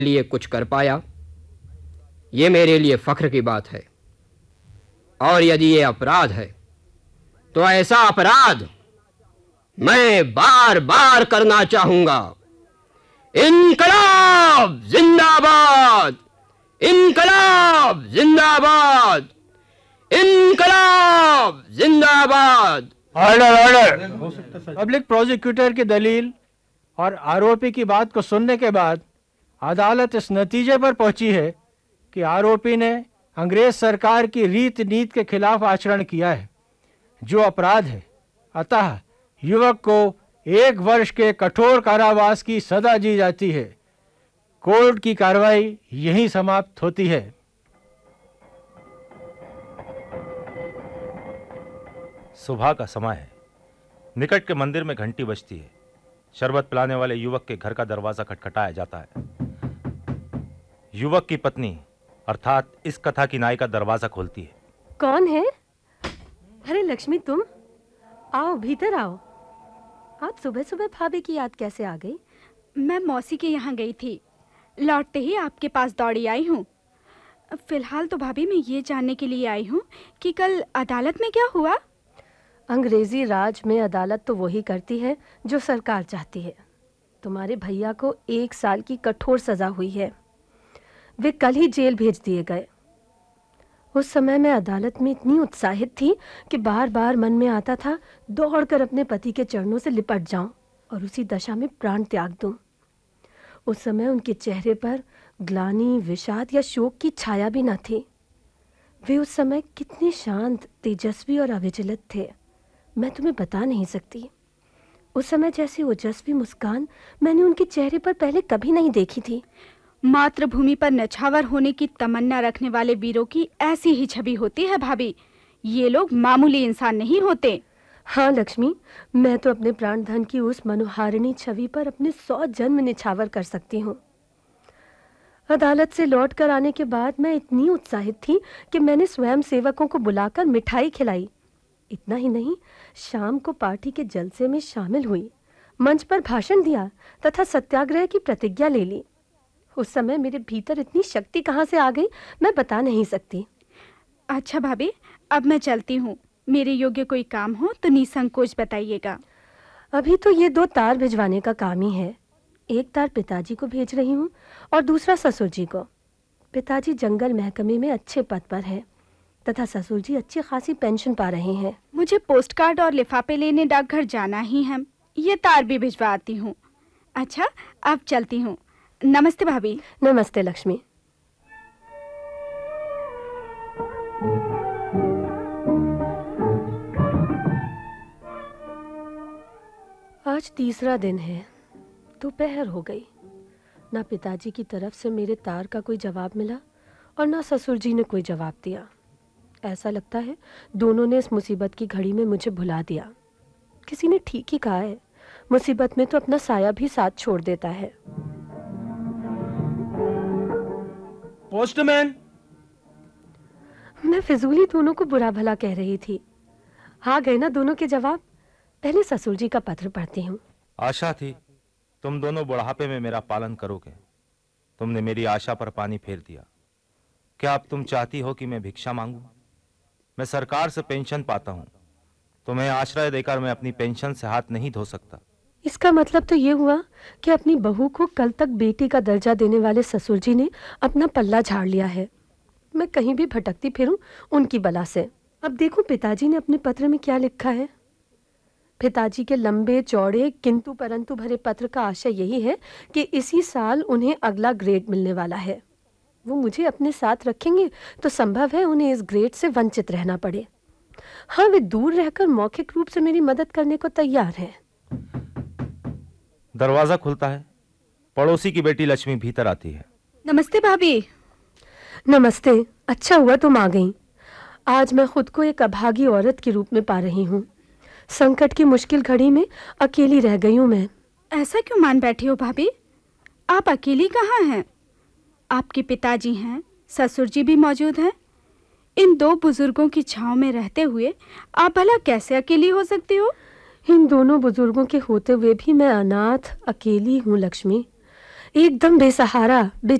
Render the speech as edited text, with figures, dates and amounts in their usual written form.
लिए कुछ कर पाया, ये मेरे लिए फख्र की बात है। और यदि ये अपराध है तो ऐसा अपराध मैं बार बार करना चाहूंगा। इनकलाब जिंदाबाद, इनकलाब जिंदाबाद, इनकलाब जिंदाबाद। Order order. पब्लिक प्रोसिक्यूटर की दलील और आरोपी की बात को सुनने के बाद अदालत इस नतीजे पर पहुंची है कि आरोपी ने अंग्रेज सरकार की रीत नीति के खिलाफ आचरण किया है, जो अपराध है। अतः युवक को 1 वर्ष के कठोर कारावास की सजा दी जाती है। कोर्ट की कार्रवाई यहीं समाप्त होती है। सुबह का समय है। निकट के मंदिर में घंटी बजती है। शरबत पिलाने वाले युवक के घर का दरवाजा खटखटाया जाता है। युवक की पत्नी अर्थात इस कथा की नायिका दरवाजा खोलती है। कौन है? अरे लक्ष्मी, तुम आओ, भीतर आओ। आज सुबह सुबह भाभी की याद कैसे आ गई? मैं मौसी के यहाँ गई थी, लौटते ही आपके पास दौड़ी आई हूँ। फिलहाल तो भाभी मैं ये जानने के लिए आई हूँ कि कल अदालत में क्या हुआ। अंग्रेजी राज में अदालत तो वही करती है जो सरकार चाहती है। तुम्हारे भैया को 1 साल की कठोर सजा हुई है। वे कल ही जेल भेज दिए गए। उस समय मैं अदालत में इतनी उत्साहित थी कि बार बार मन में आता था दौड़कर अपने पति के चरणों से लिपट जाऊं और उसी दशा में प्राण त्याग दूं। उस समय उनके चेहरे पर ग्लानि, विषाद या शोक की छाया भी न थी। वे उस समय कितने शांत, तेजस्वी और अविचलित थे, मैं तुम्हें बता नहीं सकती। उस समय जैसी ओजस्वी मुस्कान मैंने उनके चेहरे पर पहले कभी नहीं देखी थी। मातृभूमि पर नछावर होने की तमन्ना रखने वाले वीरों की ऐसी ही छवि होती है भाभी। ये लोग मामूली इंसान नहीं होते। हाँ लक्ष्मी, मैं तो अपने प्राणधन की उस मनोहारिणी छवि पर अपने 100 जन्म निछावर कर सकती हूँ। अदालत से लौट कर आने के बाद मैं इतनी उत्साहित थी कि मैंने स्वयं सेवकों को बुलाकर मिठाई खिलाई। इतना ही नहीं, शाम को पार्टी के जलसे में शामिल हुई, मंच पर भाषण दिया तथा सत्याग्रह की प्रतिज्ञा ले ली। उस समय मेरे भीतर इतनी शक्ति कहाँ से आ गई, मैं बता नहीं सकती। अच्छा भाभी, अब मैं चलती हूँ। मेरे योग्य कोई काम हो तो निसंकोच बताइएगा। अभी तो ये 2 तार भिजवाने का काम ही है। एक तार पिताजी को भेज रही हूँ और दूसरा ससुर जी को। पिताजी जंगल महकमे में अच्छे पद पर है तथा ससुर जी अच्छी खासी पेंशन पा रहे हैं। मुझे पोस्ट कार्ड और लिफाफे लेने डाकघर जाना ही है। ये तार भी भिजवा आती हूँ। अच्छा, अब चलती हूँ। नमस्ते भाभी। नमस्ते लक्ष्मी। आज तीसरा दिन है। दोपहर हो गई। ना पिताजी की तरफ से मेरे तार का कोई जवाब मिला और ना ससुर जी ने कोई जवाब दिया। ऐसा लगता है दोनों ने इस मुसीबत की घड़ी में मुझे भुला दिया। किसी ने ठीक ही कहा है, मुसीबत में तो अपना साया भी साथ छोड़ देता है। पोस्टमैन। मैं फिजूली दोनों को बुरा भला कह रही थी। आ गए ना दोनों के जवाब। पहले ससुर जी का पत्र पढ़ती हूँ। आशा थी तुम दोनों बुढ़ापे में मेरा पालन करोगे। तुमने मेरी आशा पर पानी फेर दिया। क्या अब तुम चाहती हो कि मैं भिक्षा मांगूं? मैं सरकार से पेंशन पाता हूं। तुम्हें आश्रय देकर मैं अपनी पेंशन से हाथ नहीं धो सकता। इसका मतलब तो ये हुआ कि अपनी बहू को कल तक बेटी का दर्जा देने वाले ससुर जी ने अपना पल्ला झाड़ लिया है। मैं कहीं भी भटकती फिरूं उनकी बला से। अब देखो पिताजी ने अपने पत्र में क्या लिखा है। पिताजी के लंबे चौड़े किंतु परंतु भरे पत्र का आशय यही है कि इसी साल उन्हें अगला ग्रेड मिलने वाला है। वो मुझे अपने साथ रखेंगे तो संभव है उन्हें इस ग्रेड से वंचित रहना पड़े। हाँ, वे दूर रहकर मौखिक रूप से मेरी मदद करने को तैयार हैं। दरवाजा खुलता है। पड़ोसी की बेटी लक्ष्मी भीतर आती है। नमस्ते भाभी। नमस्ते। अच्छा हुआ तुम आ गई। आज मैं खुद को एक अभागी औरत के रूप में पा रही हूँ। संकट की मुश्किल घड़ी में अकेली रह गई हूँ मैं। ऐसा क्यों मान बैठी हो भाभी? आप अकेली कहाँ हैं? आपके पिताजी हैं, ससुर जी भी मौजूद हैं। इन 2 बुजुर्गों की छांव में रहते हुए आप भला कैसे अकेली हो सकती हो? इन दोनों बुजुर्गों के होते हुए भी मैं अनाथ अकेली हूँ लक्ष्मी। एकदम बेसहारा,